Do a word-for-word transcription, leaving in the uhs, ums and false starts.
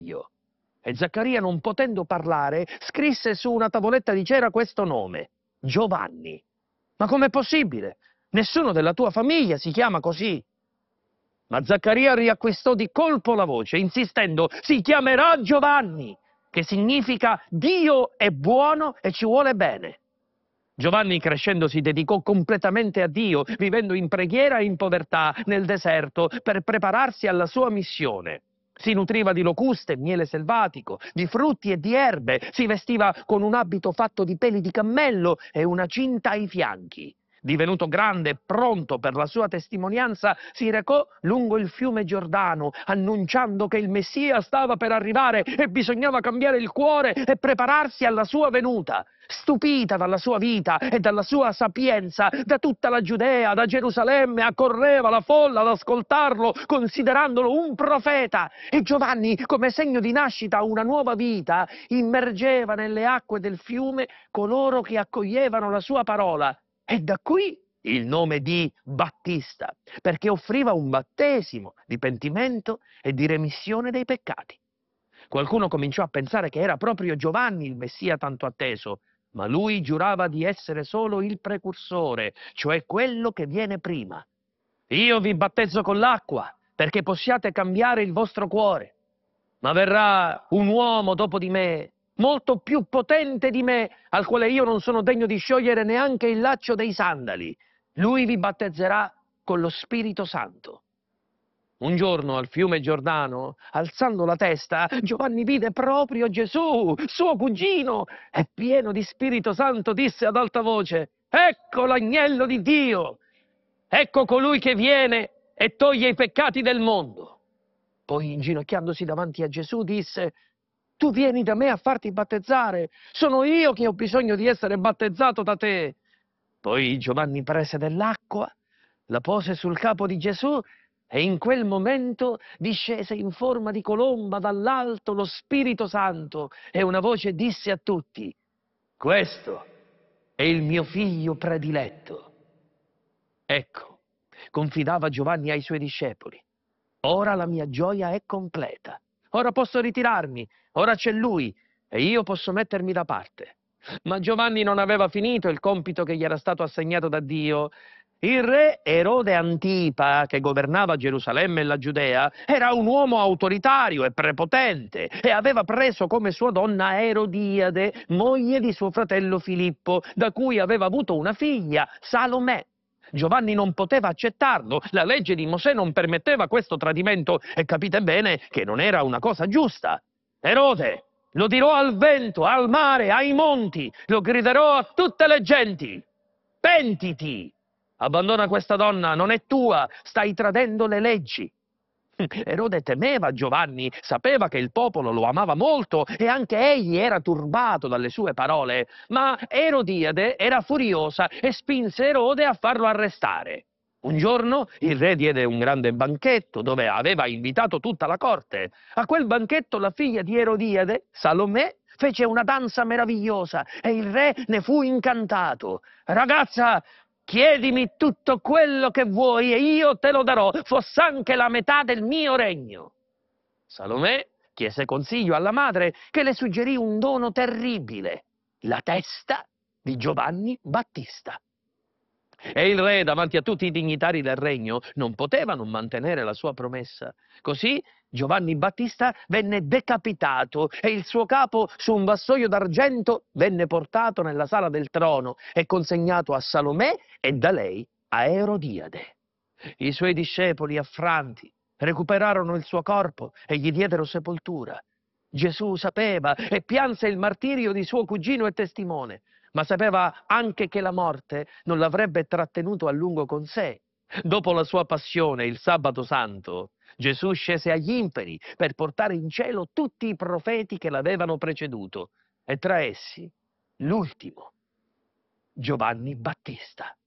Dio. E Zaccaria, non potendo parlare, scrisse su una tavoletta di cera questo nome: Giovanni. Ma com'è possibile? Nessuno della tua famiglia si chiama così. Ma Zaccaria riacquistò di colpo la voce, insistendo: si chiamerà Giovanni, che significa Dio è buono e ci vuole bene. Giovanni, crescendo, si dedicò completamente a Dio, vivendo in preghiera e in povertà nel deserto per prepararsi alla sua missione. Si nutriva di locuste, miele selvatico, di frutti e di erbe, si vestiva con un abito fatto di peli di cammello e una cinta ai fianchi. Divenuto grande e pronto per la sua testimonianza, si recò lungo il fiume Giordano, annunciando che il Messia stava per arrivare e bisognava cambiare il cuore e prepararsi alla sua venuta. Stupita dalla sua vita e dalla sua sapienza, da tutta la Giudea, da Gerusalemme, accorreva la folla ad ascoltarlo, considerandolo un profeta. E Giovanni, come segno di nascita a una nuova vita, immergeva nelle acque del fiume coloro che accoglievano la sua parola. E da qui il nome di Battista, perché offriva un battesimo di pentimento e di remissione dei peccati. Qualcuno cominciò a pensare che era proprio Giovanni il Messia tanto atteso, ma lui giurava di essere solo il precursore, cioè quello che viene prima. Io vi battezzo con l'acqua perché possiate cambiare il vostro cuore, ma verrà un uomo dopo di me, molto più potente di me, al quale io non sono degno di sciogliere neanche il laccio dei sandali. Lui vi battezzerà con lo Spirito Santo. Un giorno al fiume Giordano, alzando la testa, Giovanni vide proprio Gesù, suo cugino, e pieno di Spirito Santo disse ad alta voce: ecco l'agnello di Dio, ecco colui che viene e toglie i peccati del mondo. Poi, inginocchiandosi davanti a Gesù, disse: tu vieni da me a farti battezzare, sono io che ho bisogno di essere battezzato da te. Poi Giovanni prese dell'acqua, la pose sul capo di Gesù e in quel momento discese in forma di colomba dall'alto lo Spirito Santo e una voce disse a tutti: questo è il mio figlio prediletto. Ecco, confidava Giovanni ai suoi discepoli, ora la mia gioia è completa. Ora posso ritirarmi, ora c'è lui e io posso mettermi da parte. Ma Giovanni non aveva finito il compito che gli era stato assegnato da Dio. Il re Erode Antipa, che governava Gerusalemme e la Giudea, era un uomo autoritario e prepotente e aveva preso come sua donna Erodiade, moglie di suo fratello Filippo, da cui aveva avuto una figlia, Salomè. Giovanni non poteva accettarlo, la legge di Mosè non permetteva questo tradimento e capite bene che non era una cosa giusta. Erode, lo dirò al vento, al mare, ai monti, lo griderò a tutte le genti: pentiti, abbandona questa donna, non è tua, stai tradendo le leggi. Erode temeva Giovanni, sapeva che il popolo lo amava molto e anche egli era turbato dalle sue parole, ma Erodiade era furiosa e spinse Erode a farlo arrestare. Un giorno il re diede un grande banchetto dove aveva invitato tutta la corte. A quel banchetto la figlia di Erodiade, Salomè, fece una danza meravigliosa e il re ne fu incantato. Ragazza, chiedimi tutto quello che vuoi e io te lo darò, foss'anche la metà del mio regno. Salomè chiese consiglio alla madre, che le suggerì un dono terribile: la testa di Giovanni Battista. E il re, davanti a tutti i dignitari del regno, non poteva non mantenere la sua promessa. Così Giovanni Battista venne decapitato e il suo capo, su un vassoio d'argento, venne portato nella sala del trono e consegnato a Salomè e da lei a Erodiade. I suoi discepoli, affranti, recuperarono il suo corpo e gli diedero sepoltura. Gesù sapeva e pianse il martirio di suo cugino e testimone, ma sapeva anche che la morte non l'avrebbe trattenuto a lungo con sé. Dopo la sua passione, il sabato santo, Gesù scese agli inferi per portare in cielo tutti i profeti che l'avevano preceduto, e tra essi l'ultimo, Giovanni Battista.